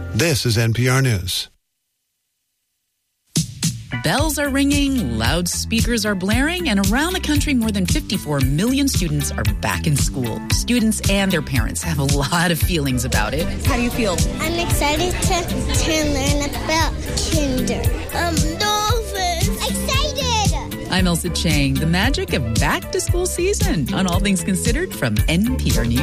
This is NPR News. Bells are ringing, loudspeakers are blaring, and around the country, more than 54 million students are back in school. Students and their parents have a lot of feelings about it. How do you feel? I'm excited to learn about kinder. Dolphins. Excited! I'm Elsa Chang. The magic of back-to-school season on All Things Considered from NPR News.